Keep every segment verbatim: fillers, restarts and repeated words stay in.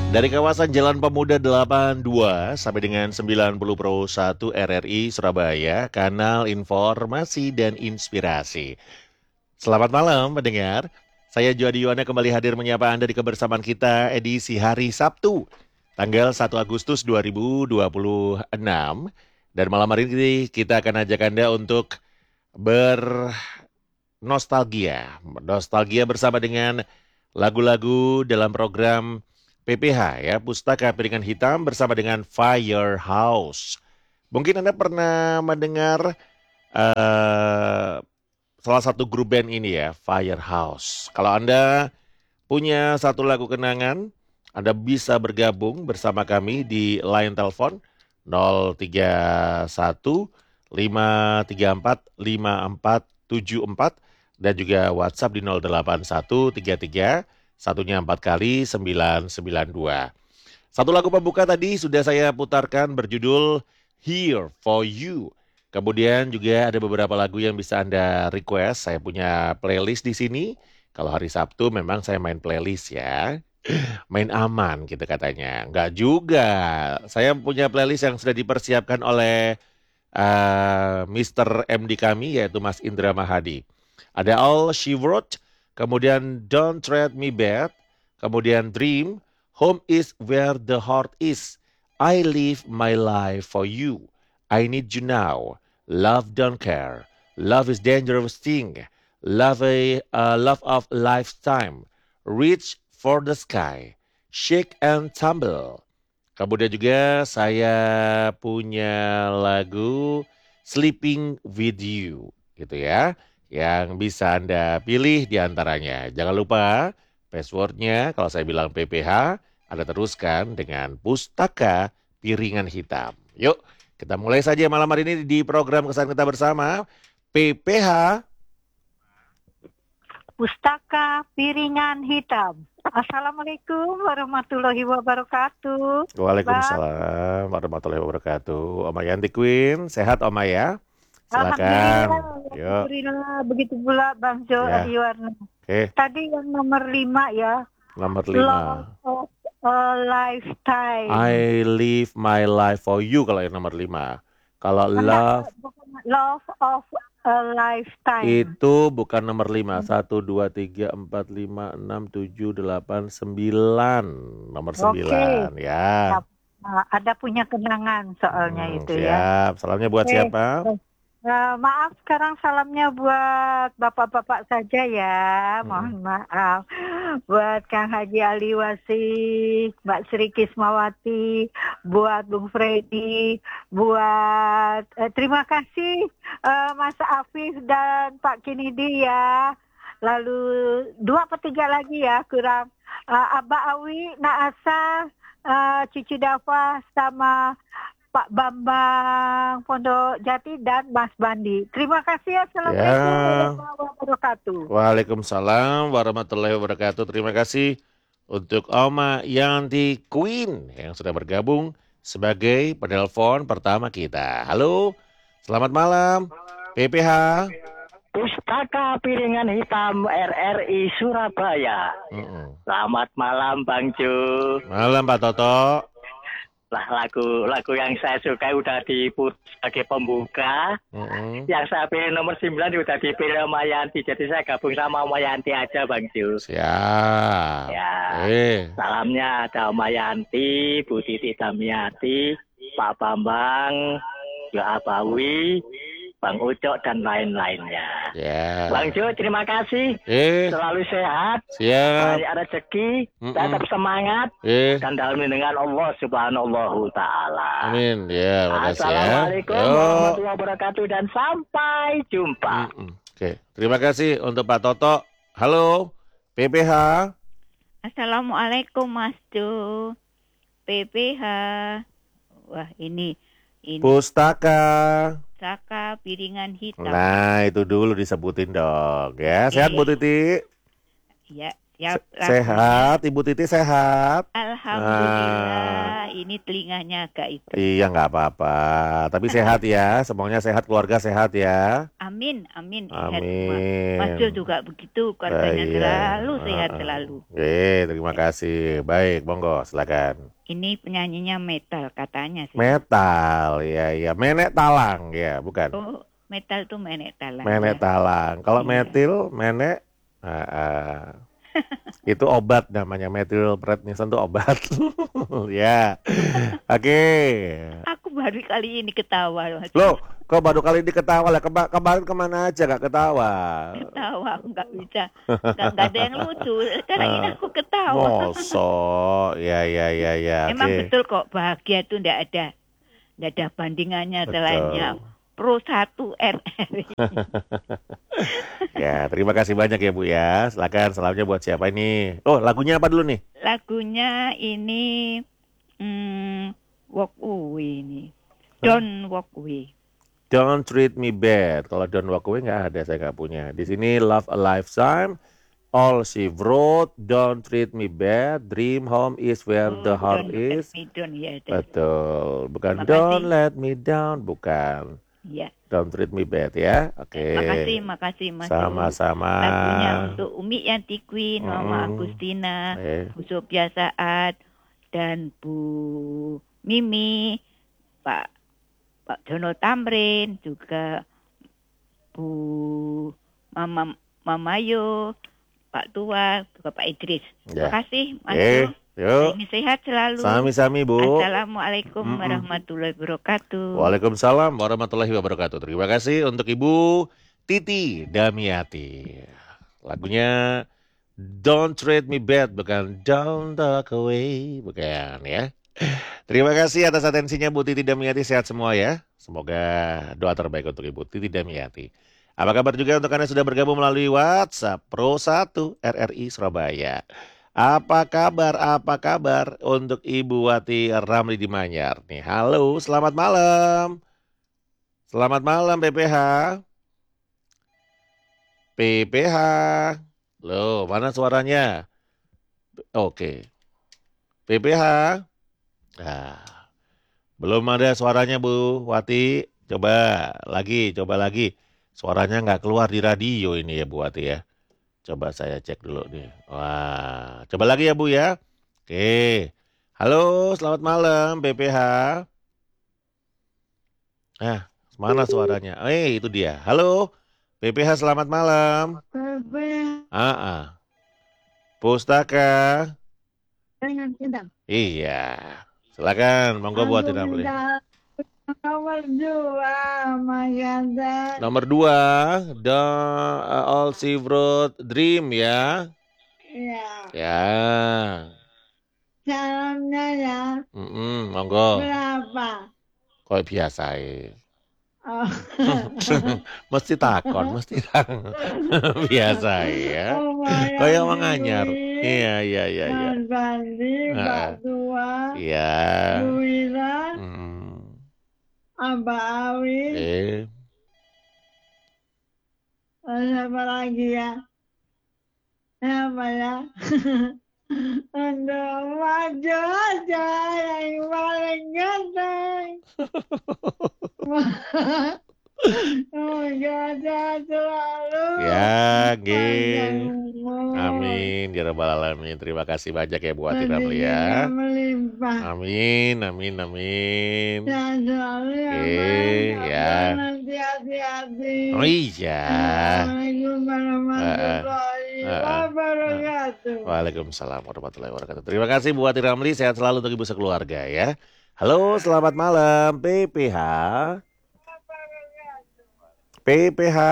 Dari kawasan Jalan Pemuda delapan puluh dua sampai dengan sembilan puluh Pro satu R R I Surabaya, kanal informasi dan inspirasi. Selamat malam pendengar, saya Juadi Yuwana kembali hadir menyapa Anda di kebersamaan kita edisi hari Sabtu, tanggal satu Agustus dua ribu dua puluh enam. Dan malam hari ini kita akan ajak Anda untuk bernostalgia, nostalgia bersama dengan lagu-lagu dalam program P P H ya, Pustaka Piringan Hitam bersama dengan Firehouse. Mungkin Anda pernah mendengar eh, salah satu grup band ini ya, Firehouse. Kalau Anda punya satu lagu kenangan, Anda bisa bergabung bersama kami di line telepon nol tiga satu lima tiga empat lima empat tujuh empat dan juga WhatsApp di nol delapan satu tiga tiga satunya empat kali sembilan sembilan dua. Satu lagu pembuka tadi sudah saya putarkan berjudul Here For You. Kemudian juga ada beberapa lagu yang bisa Anda request. Saya punya playlist di sini. Kalau hari Sabtu memang saya main playlist ya. Main aman gitu katanya. Enggak juga. Saya punya playlist yang sudah dipersiapkan oleh uh, mister M D kami yaitu Mas Indra Mahadi. Ada All She Wrote, kemudian Don't Treat Me Bad, kemudian Dream, Home is Where the Heart Is, I Live My Life for You, I Need You Now, Love Don't Care, Love is Dangerous Thing, Love a uh, Love of Lifetime, Reach for the Sky, Shake and Tumble. Kemudian juga saya punya lagu Sleeping With You gitu ya, yang bisa Anda pilih di antaranya. Jangan lupa passwordnya kalau saya bilang P P H, Anda teruskan dengan Pustaka Piringan Hitam. Yuk, kita mulai saja malam hari ini di program Kesan Kita Bersama, P P H. Pustaka Piringan Hitam. Assalamualaikum warahmatullahi wabarakatuh. Waalaikumsalam warahmatullahi wabarakatuh. Oma Yanti Queen, sehat Oma ya? Silakan. Alhamdulillah. Alhamdulillah. Begitu pula Bang Jo Ya. Yuwarno. Oke. Tadi yang nomor lima ya. Nomor lima. Love of a Lifetime. I live my life for you kalau yang nomor lima. Kalau love. Love of a Lifetime. Itu bukan nomor lima. Satu, dua, tiga, empat, lima, enam, tujuh, delapan, sembilan. Nomor sembilan. Oke. Ya. Nah, ada punya kenangan soalnya Hmm, itu siap. ya. Salamnya buat Oke. siapa? Uh, maaf sekarang salamnya buat bapak-bapak saja ya, Hmm. mohon maaf. Buat Kang Haji Ali Wasih, Mbak Sri Kismawati, buat Bung Freddy, buat eh, terima kasih uh, Mas Afif dan Pak Kinidi ya. Lalu dua atau tiga lagi ya kurang. Uh, Abah Awi, Naasa, uh, Cici Dafa sama Pak Bambang Pondok Jati dan Mas Bandi. Terima kasih. Assalamualaikum Ya. warahmatullahi wabarakatuh. Waalaikumsalam warahmatullahi wabarakatuh. Terima kasih untuk Oma Yanti Queen yang sudah bergabung sebagai penelpon pertama kita. Halo, selamat malam P P H. Pustaka Piringan Hitam R R I Surabaya. Mm-mm. Selamat malam Bang Jo. Malam Pak Toto. Lah lagu-lagu yang saya suka udah diputar sebagai pembuka. Mm-mm. Yang saya pilih nomor sembilan udah dipilih Oma Yanti. Jadi saya gabung sama Oma Yanti aja Bang Jo. Siap. Ya. Eh. Salamnya ada Oma Yanti, Bu Titi Damiati, Pak Bambang, juga Abawi, Bang Ucok dan lain-lainnya. Ya. Bang Jo, terima kasih. Eh. Selalu sehat. Siap. Banyak rezeki, Mm-mm. tetap semangat, Eh. dan dalam dengan Allah Subhanahu Taala. Amin. Ya, makasih ya. Assalamualaikum Yo. warahmatullahi wabarakatuh dan sampai jumpa. Mm-mm. Oke, terima kasih untuk Pak Toto. Halo, P P H. Assalamualaikum Mas Jo. P P H. Wah, ini ini Pustaka. Pustaka Piringan Hitam. Nah, itu dulu disebutin dong ya. Sehat Bu Titi? Ya, siap. Se- sehat, Ibu Titi sehat. Alhamdulillah. ini telinganya agak itu. Iya, nggak apa-apa. Tapi sehat ya, semuanya sehat, keluarga sehat ya. Amin, amin, sehat semua. Mas Amin. Jo juga begitu, keluarganya Iya. selalu sehat Heeh. selalu. Oke, terima kasih. Baik, monggo, silakan. Ini penyanyinya metal katanya sih. Metal, ya, ya. Menek talang, ya, bukan. Oh, metal tuh menek talang. Menek Ya. talang. Kalau Iya. metil, menek, ah, ah. itu obat namanya, metil prednison itu obat. Ya, oke. Aku baru kali ini ketawa, Mas. Loh, kok baru kali ini ketawa lah? Kema- kemarin kemana aja gak ketawa? Ketawa, aku nggak bisa. Nggak nggak ada yang lucu. Sekarang ini aku ketawa. Mosok, ya, ya, ya, ya. Emang Oke. betul kok, bahagia tuh nggak ada. Nggak ada bandingannya Betul. selainnya Pro satu R R I. Ya, terima kasih banyak ya Bu ya. Silakan salamnya buat siapa ini? Oh, lagunya apa dulu nih? Lagunya ini hmm, Walk Away ini. Don't Walk Away. Don't Treat Me Bad. Kalau Don't Walk Away nggak ada, saya nggak punya. Di sini Love a Lifetime, All She Wrote, Don't Treat Me Bad, Dream Home is Where Oh, the Heart don't look at is. me, don't, ya, ada. Betul, bukan Terima Don't kasih. Let Me Down, bukan Ya. Don't Treat Me Bad ya. Oke. Makasih, makasih Mas Jo. Sama-sama. Lagunya untuk Umi Yanti Queen, Mama Mm-mm. Agustina, Eh, Bu Sophia Saad, dan Bu Mimi, Pak Pak Jono Tamrin, juga Bu Mama Mamayo, Pak Tua, juga Pak Idris. Ya. Terima kasih Mas Eh, Jo. yuk. Ini sehat selalu. Sami-sami Bu. Assalamualaikum Mm-mm. warahmatullahi wabarakatuh. Waalaikumsalam warahmatullahi wabarakatuh. Terima kasih untuk Ibu Titi Damiati. Lagunya Don't Treat Me Bad, bukan Don't Talk Away, bukan ya. Terima kasih atas atensinya Bu Titi Damiati, sehat semua ya. Semoga doa terbaik untuk Ibu Titi Damiati. Apa kabar juga untuk Anda sudah bergabung melalui WhatsApp Pro satu R R I Surabaya. Apa kabar, apa kabar untuk Ibu Wati Ramli di Manyar nih. Halo, selamat malam. Selamat malam P P H. P P H. Loh, mana suaranya? Oke. P P H. Nah, belum ada suaranya Bu Wati. Coba lagi, coba lagi. Suaranya nggak keluar di radio ini ya Bu Wati ya. Coba saya cek dulu nih. Wah, coba lagi ya Bu ya. Oke. Halo, selamat malam P P H. Nah, mana suaranya? Eh, itu dia. Halo, P P H selamat malam. Ah, ah. Pustaka. Iya. Silakan, monggo Bu Wati Ramli. Nomor dua, Mayanda. Nomor dua, The All She Wrote Dream ya. Ya, Ya. salamnya ya. Mm-mm, monggo. Berapa? Kok biasa ya. Oh. Mesti takon, mesti takon. Biasa ya. Kayak wong anyar. Iya, iya, iya, iya. Mas Bandi, Ah, Pak Tua, Iya. Bu Wira, Mm. Abah Awi, Eh, siapa lagi ya? Siapa ya? Untuk maju aja yang paling ganteng. Semoga sehat selalu. ya, Panjang nggih. umur. Amin, ya rabbal alamin. Terima kasih banyak ya Bu Wati Ramli Rezekinya ya. melimpah. Amin, amin, amin. Sehat selalu ya, Oke, Mas. ya. Abang nanti hati-hati. Oh iya. Assalamualaikum warahmatullahi Ah, ah, ah. wabarakatuh. Waalaikumsalam warahmatullahi wabarakatuh. Terima kasih Bu Wati Ramli, sehat selalu untuk Ibu sekeluarga ya. Halo, selamat malam P P H. P P H.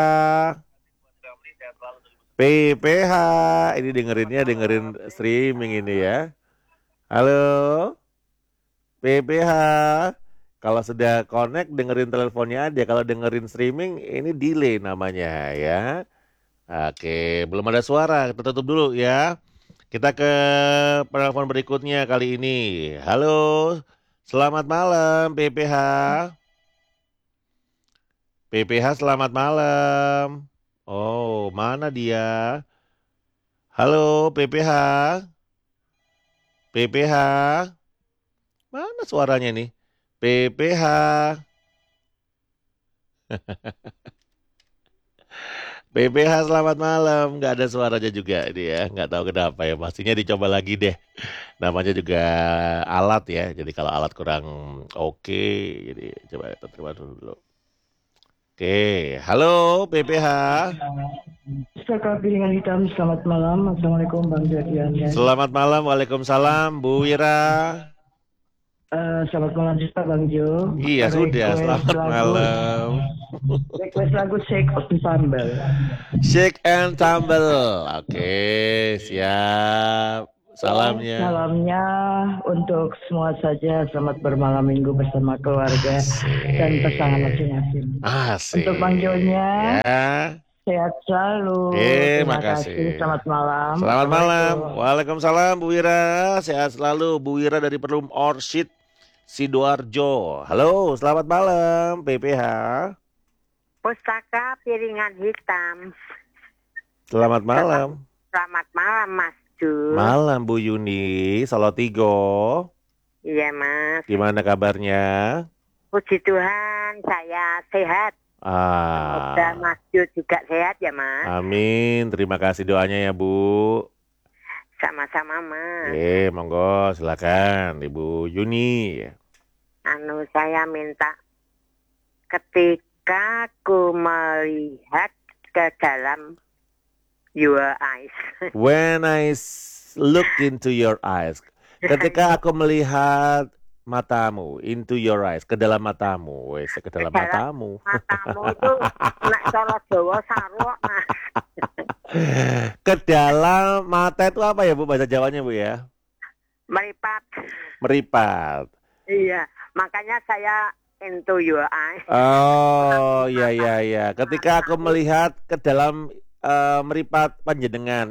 P P H. Ini dengerinnya dengerin streaming ini ya. Halo. P P H. Kalau sudah connect dengerin teleponnya aja. Kalau dengerin streaming ini delay namanya ya. Oke, belum ada suara. Kita tutup dulu ya. Kita ke penelpon berikutnya kali ini. Halo. Selamat malam P P H. P P H selamat malam. Oh, mana dia? Halo P P H. P P H. Mana Mana suaranya nih? P P H. P P H selamat malam. Nggak ada suaranya juga dia. Nggak tahu kenapa ya. Pastinya dicoba lagi deh. Namanya juga alat ya. Jadi kalau alat kurang oke, jadi coba kita terima dulu. Oke, halo P P H. Pustaka Piringan Hitam, selamat malam. Assalamualaikum Bang Jadian. Selamat malam, waalaikumsalam Bu Wira. Uh, selamat malam juga Bang Jo. Iya sudah, Request selamat lagu- malam. Request lagu Shake of the Sambal. Shake and tumble. Oke, siap. Salamnya. Salamnya untuk semua saja. Selamat bermalam minggu bersama keluarga dan pasangan masing-masing. Asik. Untuk Bang Jo-nya, Ya. sehat selalu. Oke, Terima makasih. kasih. Selamat malam. Selamat malam. Assalamualaikum. Waalaikumsalam Bu Wira. Sehat selalu Bu Wira dari Perlum Orchid Sidoarjo. Halo, selamat malam P P H. Pustaka Piringan Hitam. Selamat malam. Selamat malam Mas Ju. Malam Bu Yuni, Solotigo. Iya Mas. Gimana kabarnya? Puji Tuhan saya sehat. Semoga Ah, Mas Ju juga sehat ya Mas. amin. Terima kasih doanya ya Bu. Sama-sama Mas. Oke, monggo silakan Ibu Yuni. Anu saya minta ketika ku melihat ke dalam your eyes. When I s- look into your eyes, ketika aku melihat matamu, into your eyes, ke dalam matamu, wes ke dalam Ke dalam- matamu. Matamu itu nek cara Jawa sarwa Mas. Ke dalam mata itu apa ya Bu bahasa Jawanya Bu ya? Meripat. Meripat. Iya, makanya saya into your eyes. Oh, iya iya iya. Ketika aku melihat ke dalam eh, meripat panjenengan.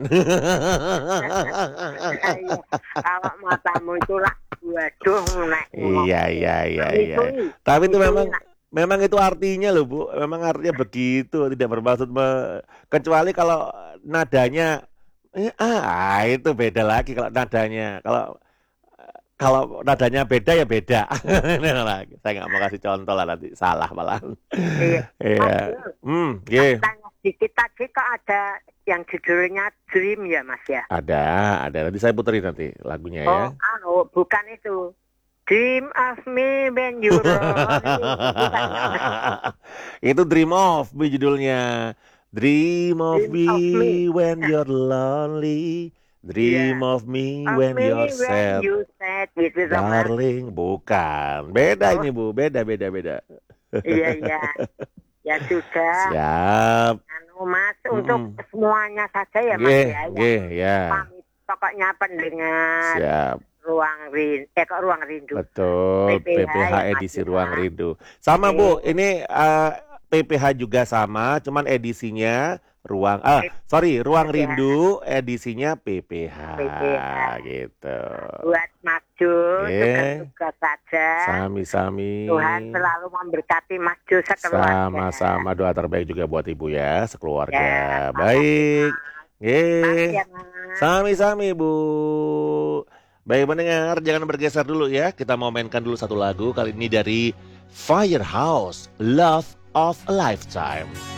Iya. Kalau matamu itu lah waduh nek. Iya iya iya iya. Itu, Tapi itu itu memang nak- memang itu artinya loh Bu. Memang artinya begitu, tidak bermaksud me- kecuali kalau nadanya eh, ah itu beda lagi kalau nadanya. Kalau kalau nadanya beda ya beda. Nah, saya nggak mau kasih contoh lah nanti salah malah. Iya. Iya. Hmm, iya. Tanya sedikit tadi kok ada yang judulnya Dream ya Mas ya? Ada, ada. Nanti saya puterin nanti lagunya Oh, ya. anu, bukan itu. Dream of me when you Bukan ya? Itu Dream of Me judulnya. Dream of Dream of me me. when you're lonely. Dream of me Of when me you're when sad. you said gitu sama. Darling, bukan. Beda Oh. ini Bu, beda beda beda. Iya, iya. Ya sudah. Siap. Anu Mas, untuk Mm-mm. semuanya saja ya Mas Nggih, ya. yang nggih, ya. pamit. Pokoknya pendengar Siap. ruang rindu, eh kok ruang rindu. Betul, P P H P P H ya, edisi Mas, Ruang ya. Rindu. Sama Oke. Bu, ini eh, P P H juga sama, cuman edisinya Ruang ah sorry Ruang P P H. Rindu edisinya P P H, P P H. gitu. Buat Mas Jul, Oke. suka-suka saja. Sami-sami. Tuhan selalu memberkati Mas Jul sekeluarga. Sama-sama doa terbaik juga buat Ibu ya, sekeluarga. Ya, Baik. makasih, Nggih. ya, Mas. Sami-sami Bu. Baik mendengar, jangan bergeser dulu ya. Kita mau mainkan dulu satu lagu kali ini dari Firehouse, Love of a Lifetime.